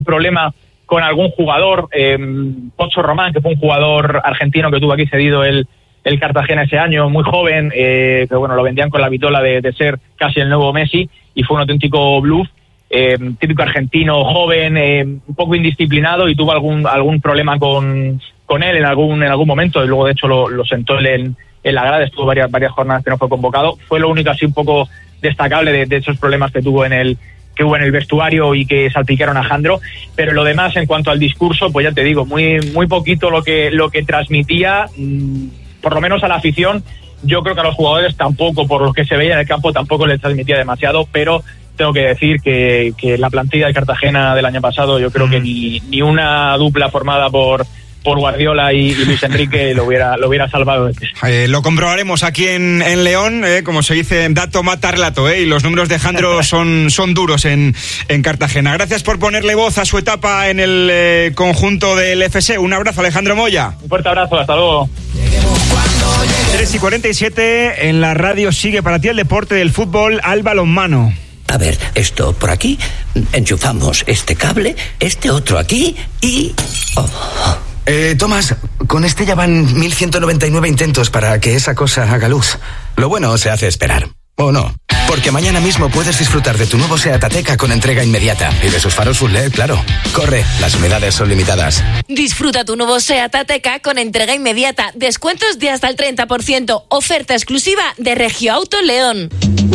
problema con algún jugador, Pocho Román, que fue un jugador argentino que tuvo aquí cedido el Cartagena ese año, muy joven, que bueno, lo vendían con la vitola de ser casi el nuevo Messi, y fue un auténtico bluff, típico argentino, joven, un poco indisciplinado, y tuvo algún problema con él en algún momento, y luego de hecho lo sentó él en la grada, estuvo varias jornadas que no fue convocado. Fue lo único así un poco destacable de esos problemas que hubo en el vestuario y que salpicaron a Jandro, pero lo demás en cuanto al discurso, pues ya te digo, muy poquito lo que transmitía, por lo menos a la afición. Yo creo que a los jugadores tampoco, por lo que se veía en el campo, tampoco les transmitía demasiado, pero tengo que decir que la plantilla de Cartagena del año pasado, yo creo que ni una dupla formada por Guardiola y Luis Enrique lo hubiera salvado. Lo comprobaremos aquí en León, como se dice, dato mata relato, y los números de Jandro son duros en Cartagena. Gracias por ponerle voz a su etapa en el conjunto del FC. Un abrazo, Alejandro Moya. Un fuerte abrazo, hasta luego. 3:47, en la radio sigue para ti el deporte del fútbol al balonmano. A ver, esto por aquí, enchufamos este cable, este otro aquí y... Tomás, con este ya van 1199 intentos para que esa cosa haga luz. Lo bueno se hace esperar, ¿o no? Porque mañana mismo puedes disfrutar de tu nuevo SEAT Ateca con entrega inmediata. Y de sus faros full LED, claro. Corre, las unidades son limitadas. Disfruta tu nuevo SEAT Ateca con entrega inmediata. Descuentos de hasta el 30%. Oferta exclusiva de Regio Auto León.